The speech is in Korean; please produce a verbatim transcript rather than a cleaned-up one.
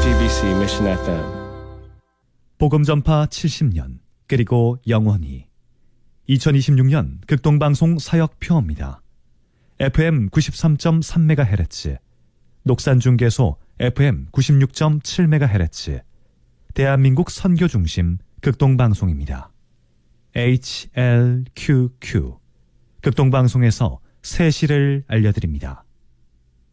씨비씨 Mission 에프엠 복음전파 칠십 년 그리고 영원히 이천이십육 년 극동방송 사역표입니다. 에프엠 구십삼 점 삼 메가헤르츠, 녹산중계소 에프엠 구십육 점 칠 메가헤르츠, 대한민국 선교중심 극동방송입니다. 에이치엘큐큐 극동방송에서 새 시를 알려드립니다.